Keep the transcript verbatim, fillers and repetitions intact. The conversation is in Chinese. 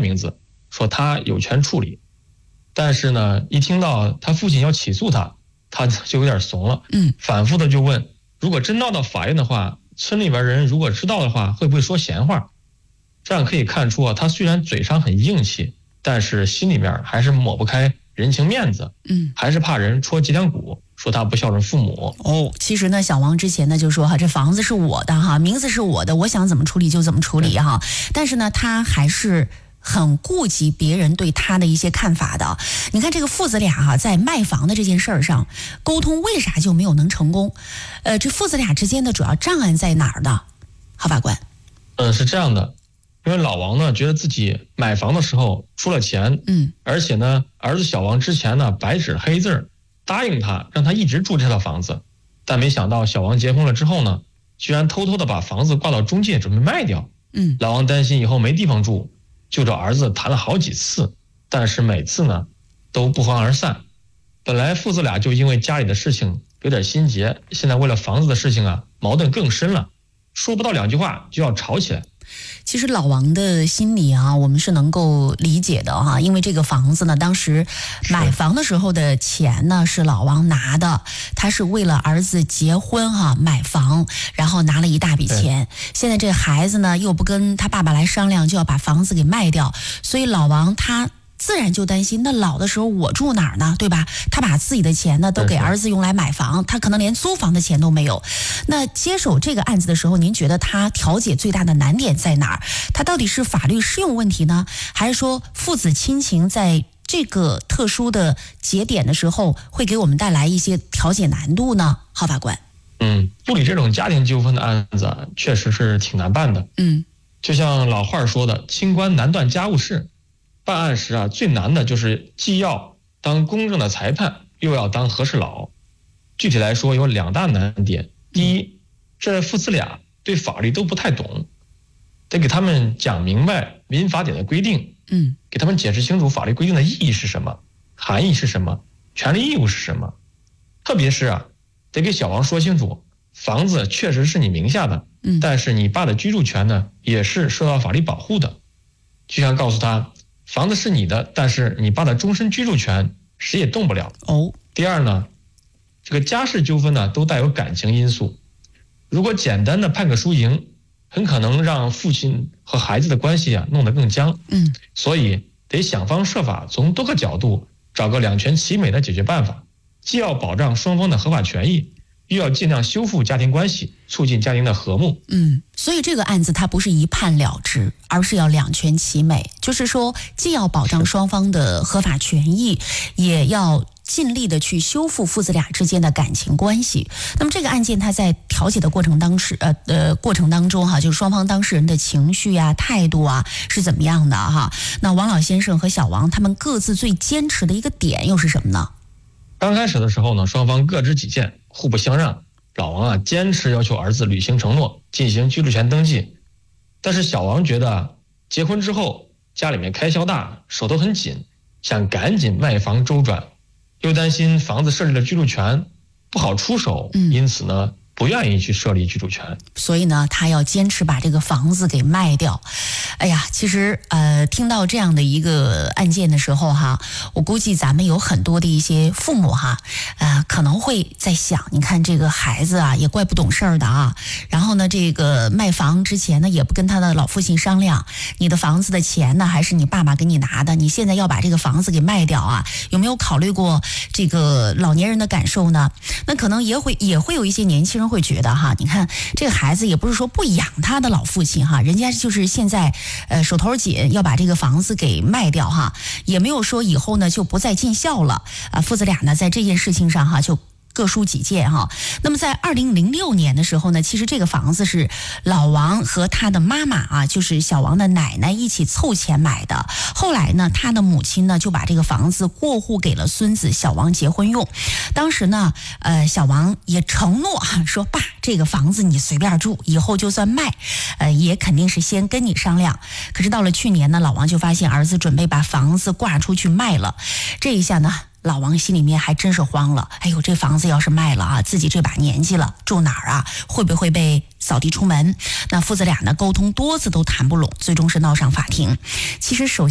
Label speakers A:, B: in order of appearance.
A: 名字，说他有权处理。但是呢，一听到他父亲要起诉他，他就有点怂了，
B: 嗯，
A: 反复的就问，如果真闹到法院的话，村里边人如果知道的话，会不会说闲话？这样可以看出啊，他虽然嘴上很硬气，但是心里面还是抹不开人情面子，
B: 嗯，
A: 还是怕人戳脊梁骨，说他不孝顺父母。
B: 哦，其实呢，小王之前呢就说哈，这房子是我的哈，名字是我的，我想怎么处理就怎么处理哈。但是呢，他还是很顾及别人对他的一些看法的。你看这个父子俩哈、啊，在卖房的这件事儿上沟通，为啥就没有能成功？呃，这父子俩之间的主要障碍在哪儿呢？郝法官，
A: 嗯，是这样的。因为老王呢，觉得自己买房的时候出了钱，
B: 嗯，
A: 而且呢，儿子小王之前呢，白纸黑字答应他，让他一直住这套房子，但没想到小王结婚了之后呢，居然偷偷的把房子挂到中介，准备卖掉。
B: 嗯，
A: 老王担心以后没地方住，就找儿子谈了好几次，但是每次呢，都不欢而散。本来父子俩就因为家里的事情有点心结，现在为了房子的事情啊，矛盾更深了，说不到两句话就要吵起来。
B: 其实老王的心理啊，我们是能够理解的哈，因为这个房子呢，当时买房的时候的钱呢是老王拿的，他是为了儿子结婚哈买房，然后拿了一大笔钱。现在这孩子呢又不跟他爸爸来商量，就要把房子给卖掉，所以老王他自然就担心，那老的时候我住哪儿呢，对吧？他把自己的钱呢都给儿子用来买房，他可能连租房的钱都没有。那接手这个案子的时候，您觉得他调解最大的难点在哪儿？他到底是法律适用问题呢，还是说父子亲情在这个特殊的节点的时候会给我们带来一些调解难度呢？郝法官，
A: 嗯，处理这种家庭纠纷的案子啊，确实是挺难办的。
B: 嗯，
A: 就像老话说的，清官难断家务事。办案时啊，最难的就是既要当公正的裁判，又要当和事佬。具体来说，有两大难点。第一，这父子俩对法律都不太懂，得给他们讲明白民法典的规定，
B: 嗯，
A: 给他们解释清楚法律规定的意义是什么，含义是什么，权利义务是什么。特别是啊，得给小王说清楚，房子确实是你名下的，
B: 嗯，
A: 但是你爸的居住权呢，也是受到法律保护的。就像告诉他，房子是你的，但是你爸的终身居住权谁也动不了。
B: 哦，
A: 第二呢，这个家事纠纷呢都带有感情因素，如果简单的判个输赢，很可能让父亲和孩子的关系啊弄得更僵。
B: 嗯，
A: 所以得想方设法从多个角度找个两全其美的解决办法，既要保障双方的合法权益，又要尽量修复家庭关系，促进家庭的和睦。
B: 嗯，所以这个案子它不是一判了之，而是要两全其美，就是说既要保障双方的合法权益，也要尽力的去修复父子俩之间的感情关系。那么这个案件它在调解的过程当时呃呃过程当中哈，就是双方当事人的情绪啊、态度啊是怎么样的哈？那王老先生和小王他们各自最坚持的一个点又是什么呢？
A: 刚开始的时候呢，双方各执己见，互不相让。老王啊，坚持要求儿子履行承诺，进行居住权登记。但是小王觉得结婚之后家里面开销大，手头很紧，想赶紧卖房周转，又担心房子设立了居住权不好出手，因此呢不愿意去设立居住权，
B: 所以呢他要坚持把这个房子给卖掉。哎呀，其实呃听到这样的一个案件的时候哈，我估计咱们有很多的一些父母哈呃可能会在想，你看这个孩子啊也怪不懂事儿的啊，然后呢这个卖房之前呢也不跟他的老父亲商量，你的房子的钱呢还是你爸爸给你拿的，你现在要把这个房子给卖掉啊，有没有考虑过这个老年人的感受呢？那可能也会也会有一些年轻人会觉得哈，你看这个孩子也不是说不养他的老父亲哈，人家就是现在呃手头紧要把这个房子给卖掉哈，也没有说以后呢就不再尽孝了啊。父子俩呢在这件事情上哈就各抒己见哈。那么在二零零六年的时候呢，其实这个房子是老王和他的妈妈啊，就是小王的奶奶一起凑钱买的。后来呢，他的母亲呢就把这个房子过户给了孙子小王结婚用。当时呢，呃，小王也承诺啊，说爸，这个房子你随便住，以后就算卖，呃，也肯定是先跟你商量。可是到了去年呢，老王就发现儿子准备把房子挂出去卖了，这一下呢，老王心里面还真是慌了。哎呦，这房子要是卖了啊，自己这把年纪了，住哪儿啊？会不会被扫地出门？那父子俩呢沟通多次都谈不拢，最终是闹上法庭。其实首